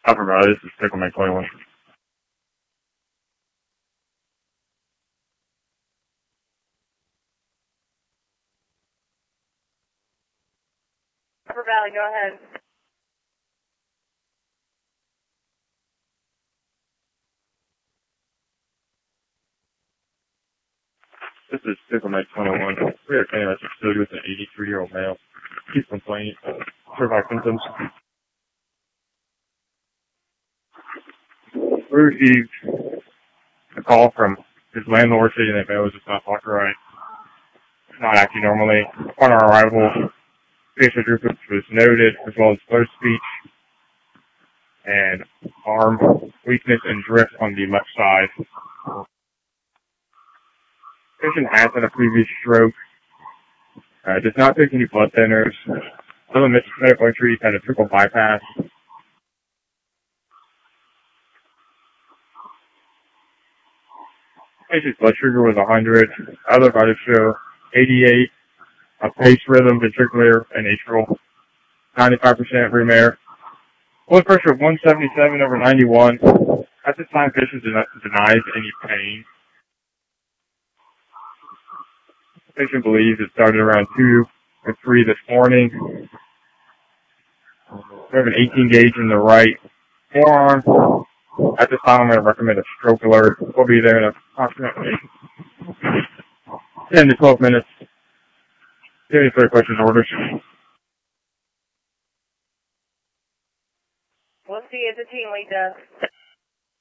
Upper Valley, this is Pickle Mike 21. Upper Valley, go ahead. This is Pickle Mike 21. We are a that's facility with an 83-year-old male. He's complaining of cervical symptoms. We received a call from his landlord saying that Mel was just not talking right, not acting normally. Upon our arrival, facial drooping was noted, as well as slurred speech and arm weakness and drift on the left side. The patient has had a previous stroke. Does not take any blood thinners. Other medical entries had a triple bypass. Patient's blood sugar was 100. Other vitals show 88. A pace rhythm, ventricular, and atrial. 95% room air. Blood pressure of 177/91. At this time, patient denies any pain. Patient believes it started around 2 or 3 this morning. We have an 18 gauge in the right forearm. At this time, I'm going to recommend a stroke alert. We'll be there in approximately 10 to 12 minutes. If you have any further questions or orders? We'll see you at the team lead desk.